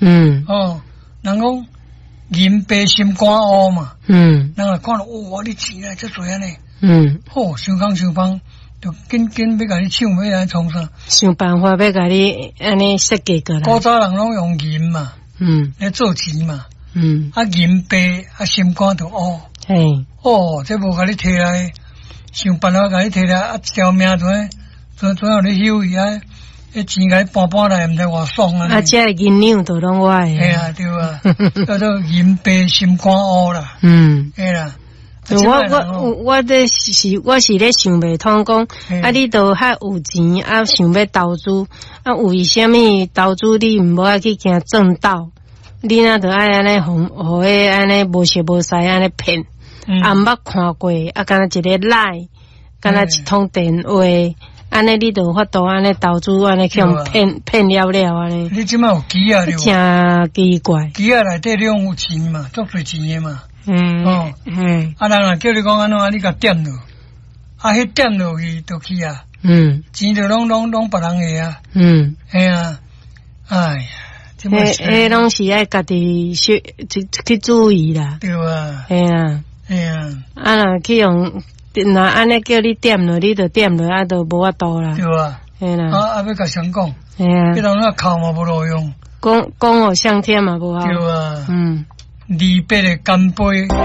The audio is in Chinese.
哦，人讲银白心肝乌嘛，人来看到哇，你钱啊，这多安尼，好，想讲想方，就紧要甲你抢，要来创啥？ 想办法要甲你安尼设计过来。 古早人拢用银嘛，来做钱嘛，啊银白啊心肝就乌， 嘿， 哦，这无甲你摕来，想办法甲你摕来，啊，条命怎样你休伊啊？迄钱甲你搬来，毋知偌爽啊！ 啊，这银两都拢我诶。 嘿啊，对啊，叫做银白心肝乌啦。嘿啦。 我是咧想袂通讲，啊，你都遐有钱，啊，想要投资，啊，为虾米投资你毋好去惊正道？你那都爱安尼互迄安尼无识无识安尼骗，啊，毋捌看过，啊，敢若一个赖，敢若一通电话。安尼你就有法度安尼投资安尼去用骗了安尼。 你即摆有机啊？ 真奇怪。 机啊内底你用有钱嘛，足多钱诶嘛。啊人若叫你讲安怎，你甲点落，啊迄点落去就去啊。钱就拢别人诶啊。嘿啊，哎呀， 迄拢是爱家己去注意啦。 对啊。 嘿啊。啊若去用。那安尼叫你点落，你就点落，啊，就无法度啦。 对啊， 嘿啦。 啊，要甲谁讲？ 嘿啊。 迄人那哭嘛无路用。 讲互上天嘛无效。 对啊。200的干杯。